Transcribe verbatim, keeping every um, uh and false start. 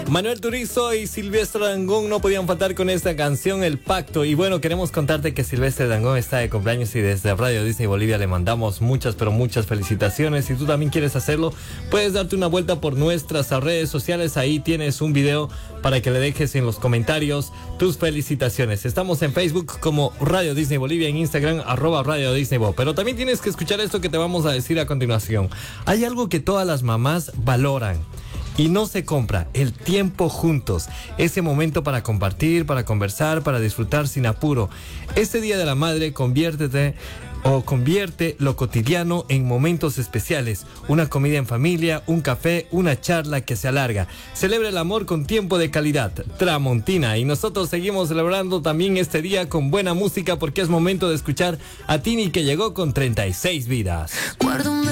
Manuel Turizo y Silvestre Dangond no podían faltar con esta canción, El Pacto. Y bueno, queremos contarte que Silvestre Dangond está de cumpleaños y desde Radio Disney Bolivia le mandamos muchas, pero muchas felicitaciones. Si tú también quieres hacerlo, puedes darte una vuelta por nuestras redes sociales. Ahí tienes un video para que le dejes en los comentarios tus felicitaciones. Estamos en Facebook como Radio Disney Bolivia, en Instagram arroba Radio Disney Bo. Pero también tienes que escuchar esto que te vamos a decir a continuación. Hay algo que todas las mamás valoran y no se compra: el tiempo juntos, ese momento para compartir, para conversar, para disfrutar sin apuro. Este Día de la Madre, conviértete o convierte lo cotidiano en momentos especiales. Una comida en familia, un café, una charla que se alarga. Celebra el amor con tiempo de calidad. Tramontina. Y nosotros seguimos celebrando también este día con buena música, porque es momento de escuchar a Tini, que llegó con treinta y seis vidas.